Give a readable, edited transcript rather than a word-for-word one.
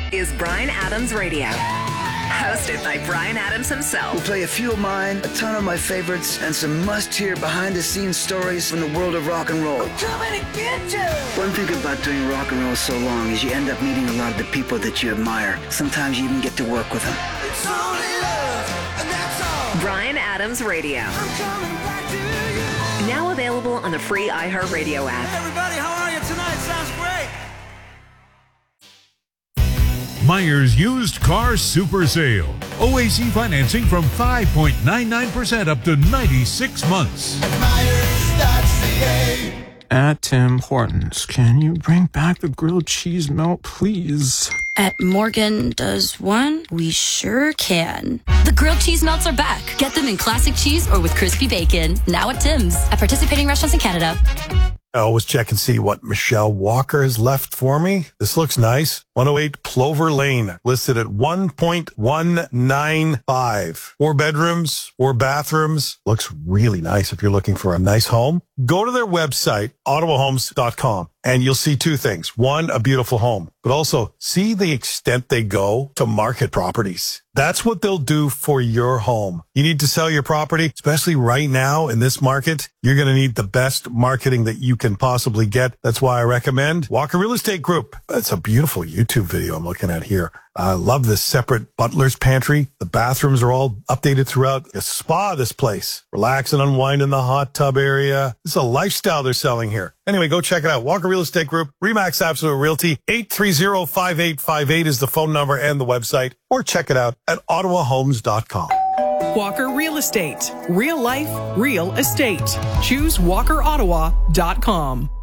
is Bryan Adams Radio. Hosted by Bryan Adams himself. We'll play a few of mine, a ton of my favorites, and some must-hear behind-the-scenes stories from the world of rock and roll. I'm coming to get you! One thing about doing rock and roll so long is you end up meeting a lot of the people that you admire. Sometimes you even get to work with them. It's only love, and that's all. Bryan Adams Radio. I'm coming back to you. Now available on the free iHeartRadio app. Hey everybody, how are you tonight? Sounds great. Myers Used Car Super Sale. OAC financing from 5.99% up to 96 months. Myers.ca. At Tim Hortons, can you bring back the grilled cheese melt, please? At Morgan Does One, we sure can. The grilled cheese melts are back. Get them in classic cheese or with crispy bacon. Now at Tim's. At participating restaurants in Canada. I always check and see what Michelle Walker has left for me. This looks nice. 108 Plover Lane, listed at 1.195. 4 bedrooms, 4 bathrooms. Looks really nice if you're looking for a nice home. Go to their website, ottawahomes.com, and you'll see 2 things. 1, a beautiful home, but also see the extent they go to market properties. That's what they'll do for your home. You need to sell your property, especially right now in this market. You're going to need the best marketing that you can possibly get. That's why I recommend Walker Real Estate Group. It's a beautiful YouTube video I'm looking at here. I love this separate butler's pantry. The bathrooms are all updated throughout. A spa, this place. Relax and unwind in the hot tub area. It's a lifestyle they're selling here. Anyway, go check it out. Walker Real Estate Group, RE/MAX Absolute Realty. 830-5858 is the phone number and the website. Or check it out at ottawahomes.com. Walker Real Estate. Real life, real estate. Choose walkerottawa.com.